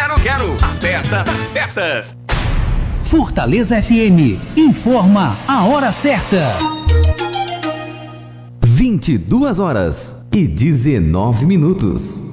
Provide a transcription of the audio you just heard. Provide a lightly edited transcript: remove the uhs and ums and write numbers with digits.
quero. A festa das festas. Fortaleza FM informa a hora certa. 22 horas e 19 minutos.